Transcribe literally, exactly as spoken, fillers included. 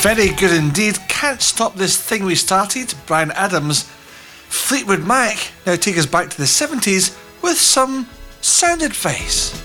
Very good indeed. Can't Stop This Thing We Started, Bryan Adams. Fleetwood Mac now take us back to the seventies with some sound advice.